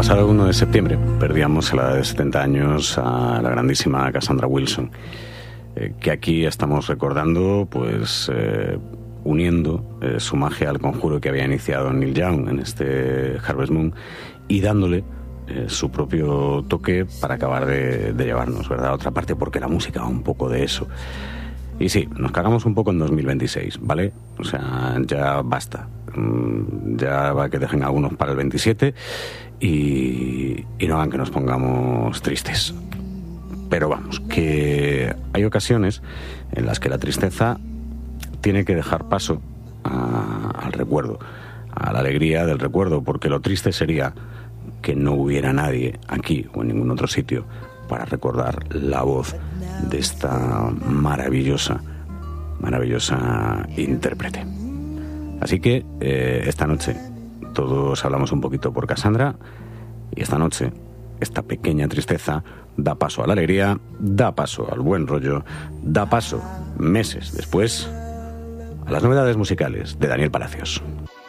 pasado 1 de septiembre perdíamos a la edad de 70 años a la grandísima Cassandra Wilson, que aquí estamos recordando, pues uniendo su magia al conjuro que había iniciado Neil Young en este Harvest Moon y dándole su propio toque para acabar de llevarnos, ¿verdad?, a otra parte, porque la música va un poco de eso. Y sí, nos cagamos un poco en 2026, ¿vale? O sea, ya basta. Ya va que dejen algunos para el 27 y no hagan que nos pongamos tristes. Pero vamos, que hay ocasiones en las que la tristeza tiene que dejar paso al recuerdo, a la alegría del recuerdo, porque lo triste sería que no hubiera nadie aquí o en ningún otro sitio para recordar la voz de esta maravillosa intérprete. Así que esta noche todos hablamos un poquito por Cassandra y esta noche esta pequeña tristeza da paso a la alegría, da paso al buen rollo, da paso, meses después, a las novedades musicales de Daniel Palacios.